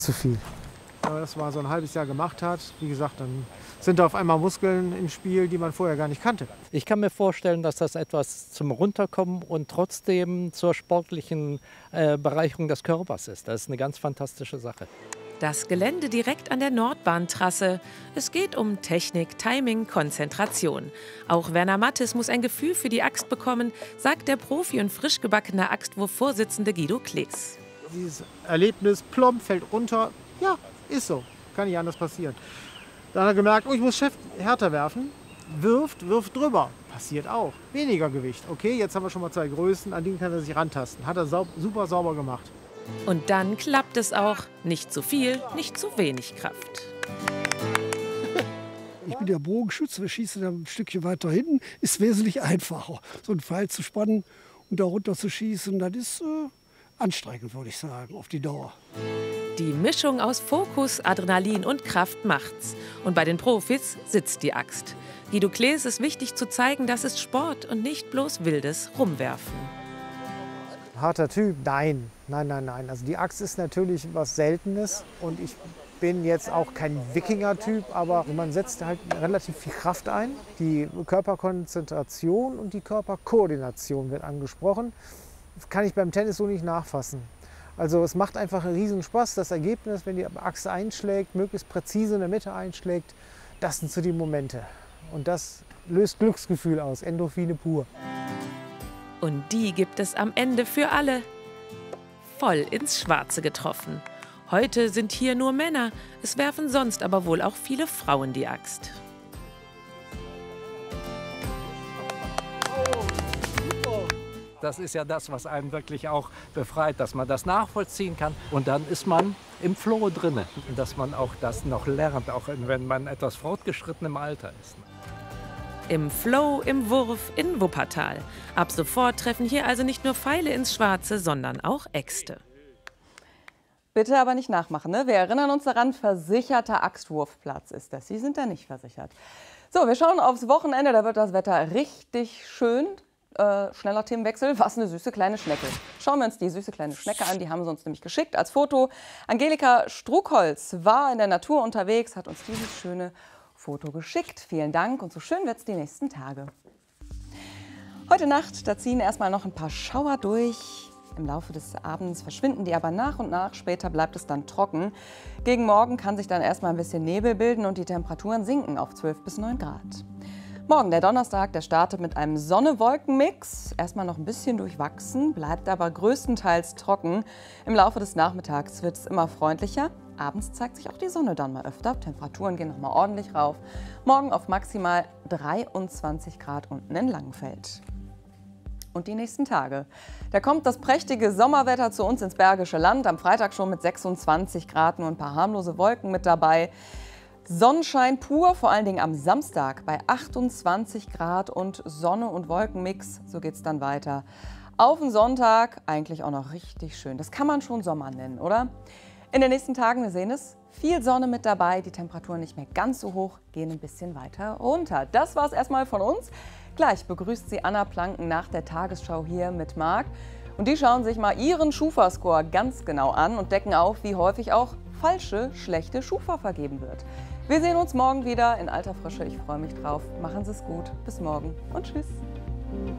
Zu viel. Wenn man das mal so ein halbes Jahr gemacht hat, wie gesagt, dann sind da auf einmal Muskeln im Spiel, die man vorher gar nicht kannte. Ich kann mir vorstellen, dass das etwas zum Runterkommen und trotzdem zur sportlichen Bereicherung des Körpers ist. Das ist eine ganz fantastische Sache. Das Gelände direkt an der Nordbahntrasse. Es geht um Technik, Timing, Konzentration. Auch Werner Mattes muss ein Gefühl für die Axt bekommen, sagt der Profi und frisch gebackene Axtwurf-Vorsitzende Guido Klees. Dieses Erlebnis, plomb, fällt runter, ja, ist so, kann nicht anders passieren. Dann hat er gemerkt, oh, ich muss Chef härter werfen, wirft drüber, passiert auch. Weniger Gewicht, okay, jetzt haben wir schon mal 2 Größen, an denen kann er sich rantasten. Hat er super sauber gemacht. Und dann klappt es auch. Nicht zu viel, nicht zu wenig Kraft. Ich bin ja Bogenschütze, wir schießen ein Stückchen weiter hinten. Ist wesentlich einfacher, so einen Pfeil zu spannen und da runter zu schießen. Das ist anstrengend, würde ich sagen, auf die Dauer. Die Mischung aus Fokus, Adrenalin und Kraft macht's. Und bei den Profis sitzt die Axt. Guido Klees ist wichtig zu zeigen, das ist Sport und nicht bloß wildes Rumwerfen. Harter Typ? Nein. Also die Axt ist natürlich was Seltenes und ich bin jetzt auch kein Wikinger-Typ, aber man setzt halt relativ viel Kraft ein. Die Körperkonzentration und die Körperkoordination wird angesprochen. Das kann ich beim Tennis so nicht nachfassen. Also es macht einfach einen riesen Spaß. Das Ergebnis, wenn die Axt einschlägt, möglichst präzise in der Mitte einschlägt, das sind so die Momente. Und das löst Glücksgefühl aus, Endorphine pur. Und die gibt es am Ende für alle. Voll ins Schwarze getroffen. Heute sind hier nur Männer, es werfen sonst aber wohl auch viele Frauen die Axt. Das ist ja das, was einen wirklich auch befreit, dass man das nachvollziehen kann. Und dann ist man im Flow drin, dass man auch das noch lernt, auch wenn man etwas fortgeschritten im Alter ist. Im Flow, im Wurf, in Wuppertal. Ab sofort treffen hier also nicht nur Pfeile ins Schwarze, sondern auch Äxte. Bitte aber nicht nachmachen, ne? Wir erinnern uns daran, versicherter Axtwurfplatz ist das. Sie sind da nicht versichert. So, wir schauen aufs Wochenende, da wird das Wetter richtig schön. Schneller Themenwechsel, was eine süße kleine Schnecke. Schauen wir uns die süße kleine Schnecke an, die haben sie uns nämlich geschickt als Foto. Angelika Struckholz war in der Natur unterwegs, hat uns dieses schöne Foto geschickt. Vielen Dank und so schön wird es die nächsten Tage. Heute Nacht, da ziehen erstmal noch ein paar Schauer durch. Im Laufe des Abends verschwinden die aber nach und nach. Später bleibt es dann trocken. Gegen Morgen kann sich dann erstmal ein bisschen Nebel bilden und die Temperaturen sinken auf 12 bis 9 Grad. Morgen, der Donnerstag, der startet mit einem Sonne-Wolken-Mix. Erstmal noch ein bisschen durchwachsen, bleibt aber größtenteils trocken. Im Laufe des Nachmittags wird es immer freundlicher. Abends zeigt sich auch die Sonne dann mal öfter. Temperaturen gehen noch mal ordentlich rauf. Morgen auf maximal 23 Grad unten in Langenfeld. Und die nächsten Tage. Da kommt das prächtige Sommerwetter zu uns ins Bergische Land. Am Freitag schon mit 26 Grad, nur ein paar harmlose Wolken mit dabei. Sonnenschein pur, vor allen Dingen am Samstag bei 28 Grad und Sonne- und Wolkenmix. So geht es dann weiter. Auf den Sonntag eigentlich auch noch richtig schön. Das kann man schon Sommer nennen, oder? In den nächsten Tagen, wir sehen es, viel Sonne mit dabei. Die Temperaturen nicht mehr ganz so hoch, gehen ein bisschen weiter runter. Das war es erstmal von uns. Gleich begrüßt sie Anna Planken nach der Tagesschau hier mit Marc. Und die schauen sich mal ihren Schufa-Score ganz genau an und decken auf, wie häufig auch falsche, schlechte Schufa vergeben wird. Wir sehen uns morgen wieder in alter Frische. Ich freue mich drauf. Machen Sie es gut. Bis morgen und tschüss.